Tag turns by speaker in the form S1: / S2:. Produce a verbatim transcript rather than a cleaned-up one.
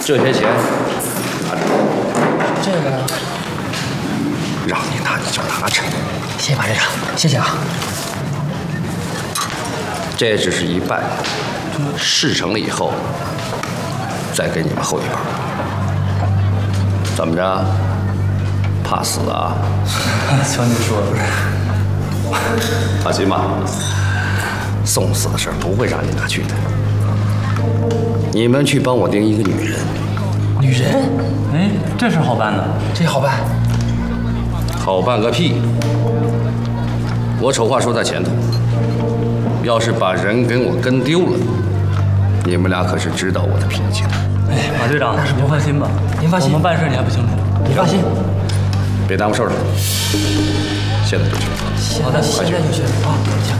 S1: 这些钱拿着，
S2: 这个
S1: 让你拿你就拿着。
S2: 谢谢马队长，谢谢啊。
S1: 这只是一半，事成了以后再给你们后一半。怎么着？怕死啊？
S3: 瞧你说的。
S1: 放心吧，送死的事不会让你拿去的。你们去帮我盯一个女人。
S2: 女人？
S3: 哎，这事好办的。
S2: 这好办？
S1: 好办个屁！我丑话说在前头，要是把人给我跟丢了，你们俩可是知道我的脾气的。
S3: 哎，马队长，您放心吧，
S2: 您放心，
S3: 我们办事你还不清楚。
S2: 你放心，
S1: 别耽误事儿了。现在就去。
S2: 好的，现在就去啊！行。